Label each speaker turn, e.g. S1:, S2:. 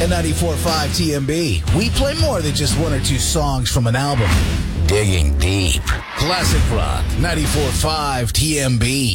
S1: At 94.5 TMB, we play more than just one or two songs from an album. Digging deep. Classic rock, 94.5 TMB.